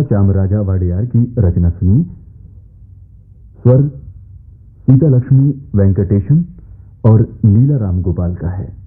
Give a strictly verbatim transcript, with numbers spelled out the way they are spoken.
चामराजा वाडियार की रचना सुनी। स्वर सीता लक्ष्मी वेंकटेशन और नीला राम गोपाल का है।